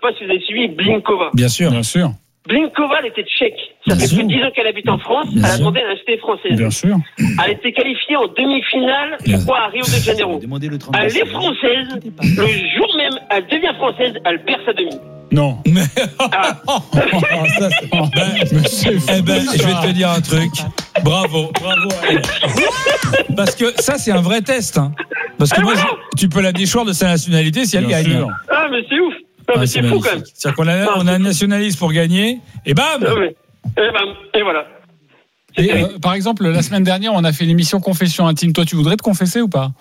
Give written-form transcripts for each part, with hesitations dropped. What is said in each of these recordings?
pas si vous avez suivi Blinkova. Bien sûr. Blinkova, elle était tchèque. Ça fait plus de 10 ans qu'elle habite en France. Elle a demandé la nationalité française. Bien sûr. Elle était qualifiée en demi-finale, je crois, à Rio de Janeiro. Elle est française. Le jour même, elle devient française. Elle perd sa demi. Non. Je vais te dire un truc. Bravo. Parce que ça, c'est un vrai test. Hein. Parce que moi, tu peux la déchoir de sa nationalité si elle gagne. Ah, mais c'est ouf. Ah, mais c'est fou quand même. C'est-à-dire qu'on a un nationaliste pour gagner, et bam. Et voilà. Et, par exemple, la semaine dernière, on a fait l'émission Confession intime. Toi, tu voudrais te confesser ou pas?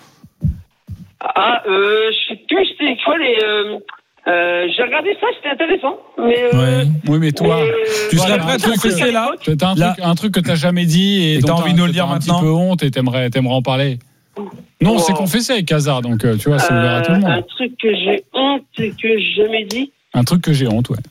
Je sais plus, c'était quoi les. J'ai regardé ça, c'était intéressant. Mais oui, mais toi, tu serais prêt à te confesser là? T'as un truc que t'as jamais dit et t'as envie de nous le dire maintenant. Un petit peu honte et t'aimerais en parler. Non, c'est confessé avec Hazard, donc tu vois, c'est ouvert à tout le monde. Un truc que j'ai honte et que j'ai jamais dit. Un truc que j'ai honte, ouais.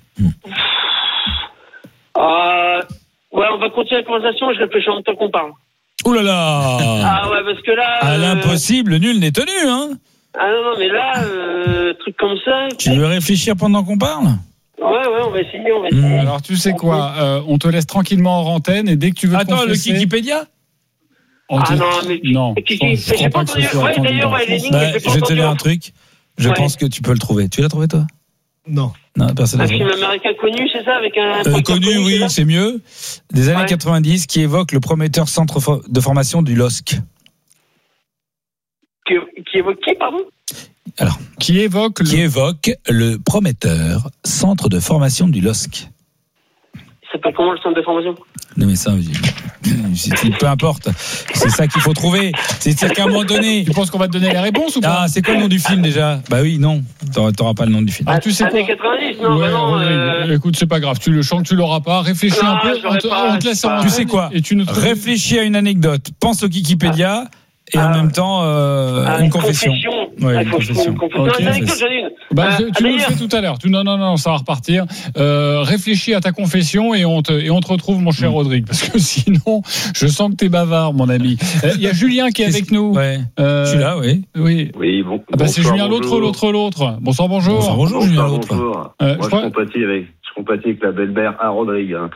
Ouais, on va continuer la conversation, je réfléchis en même temps qu'on parle. Ouh là là. Ah ouais, parce que là. À l'impossible, nul n'est tenu, hein. Ah non, mais là, truc comme ça. Tu veux réfléchir pendant qu'on parle? Ouais, on va essayer. Alors, tu sais quoi, on te laisse tranquillement en antenne et dès que tu veux te confesser... Attends, le Wikipédia? Non, mais... Non. J'ai pas entendu. Ouais, d'ailleurs, les lignes, je vais te dire un truc. Je pense que tu peux le trouver. Tu l'as trouvé, toi? Non, personne n'a trouvé. Un film américain connu, c'est ça, avec un... Connu, oui, c'est mieux. Des années 90, qui évoque le prometteur centre de formation du LOSC. Qui évoque qui, pardon? Alors, qui évoque le prometteur centre de formation du LOSC. Il s'appelle comment, le centre de formation? Non, mais ça, peu importe. C'est ça qu'il faut trouver. C'est qu'à un moment donné. Tu penses qu'on va te donner les réponses ou pas? C'est quoi le nom du film déjà? Bah oui, non. T'auras pas le nom du film. Tu sais années 90, non, ouais, non. Écoute, c'est pas grave. Tu le chantes, tu l'auras pas. Réfléchis un peu. On te laisse en. Tu sais quoi? Réfléchis à une anecdote. Pense au Wikipédia. Et en même temps, une confession. Ouais, une confession. Okay. Tu nous le fais tout à l'heure. Non, ça va repartir. Réfléchis à ta confession et on te retrouve, mon cher Rodrigue, parce que sinon, je sens que t'es bavard, mon ami. Il y a Julien qui est avec nous. Ouais. Je suis là, oui. Oui, bon. C'est Julien l'autre. Bonsoir, bonjour. Bonjour, Julien l'autre. Moi, je compatis avec la belle-mère à Rodrigue. Hein.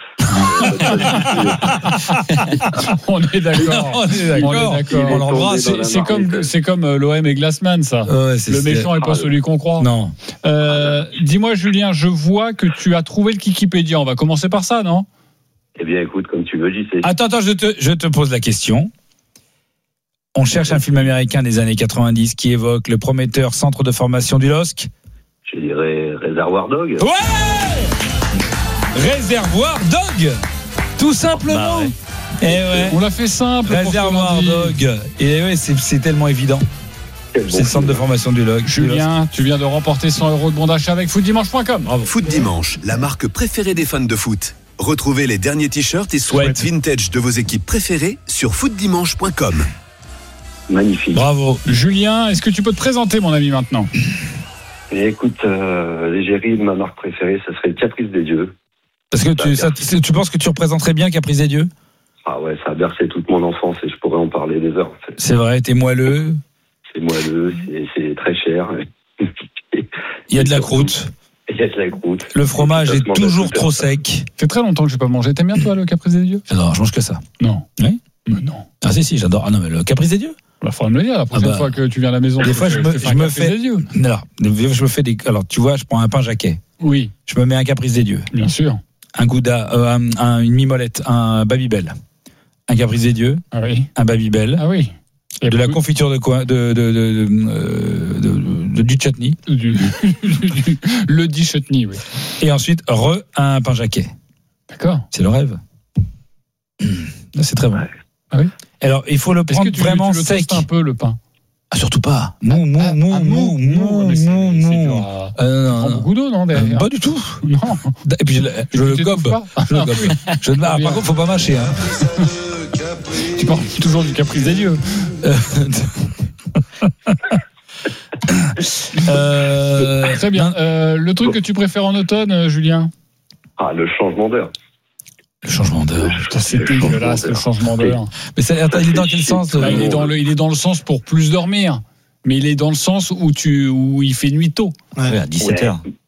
On est d'accord. On l'embrasse. C'est comme l'OM et Glassman, ça. Le méchant n'est pas celui qu'on croit. Non. Dis-moi, Julien, je vois que tu as trouvé le Wikipédia. On va commencer par ça, non? Eh bien, écoute, comme tu veux, j'y sais. Attends, je te pose la question. On cherche un film américain des années 90 qui évoque le prometteur centre de formation du LOSC. Je dirais Réservoir Dog. Ouais! Réservoir Dog, tout simplement. On l'a fait simple. Réservoir Dog. Et c'est tellement évident. C'est le centre de formation du LOSC. Julien, tu viens de remporter 100 € de bon d'achat avec footdimanche.com. Bravo. Foot Dimanche, la marque préférée des fans de foot. Retrouvez les derniers t-shirts et sweats vintage de vos équipes préférées sur footdimanche.com. Magnifique. Bravo. Julien, est-ce que tu peux te présenter, mon ami, maintenant? Et écoute, l'égérie de ma marque préférée, ça serait Caprice des Dieux. Parce que tu penses que tu représenterais bien Caprice des Dieux? Ah ouais, ça a bercé toute mon enfance et je pourrais en parler des heures. En fait. C'est vrai, t'es moelleux. C'est moelleux, c'est très cher. Il y a de la croûte. Le fromage est toujours trop sec. Ça fait très longtemps que je n'ai pas mangé. T'aimes bien, toi, le Caprice des Dieux? J'adore, je mange que ça. Non. Oui? Mais non. Ah si, j'adore. Ah non, mais le Caprice des Dieux? Il faudra me le dire la prochaine fois que tu viens à la maison. Des fois, je me fais des dieux. Alors, tu vois, je prends un pain jaquet. Oui. Je me mets un Caprice des Dieux. Bien sûr. Un Gouda, une mimolette, un Babybel. Un Caprice des Dieux. Ah oui. Un Babybel. Ah oui. Et de la confiture de quoi? Du chutney. Le dit chutney, oui. Et ensuite, un pain jaquet. D'accord. C'est le rêve. C'est très bon. Ah oui. Alors, il faut le prendre vraiment sec. Est-ce que tu un peu le pain? Ah, surtout pas. Mou. Prends beaucoup d'eau, non, derrière? Pas du tout. Non. Et puis, je le gobe. Par contre, faut pas mâcher. Hein. Tu parles toujours du Caprice des Dieux. Très bien. Le truc que tu préfères en automne, Julien? Ah, le changement d'heure. Le changement d'heure. C'est dégueulasse, le changement d'heure. Mais il est dans quel sens? Il est dans le sens pour plus dormir. Mais il est dans le sens où il fait nuit tôt. Ouais, à 17h.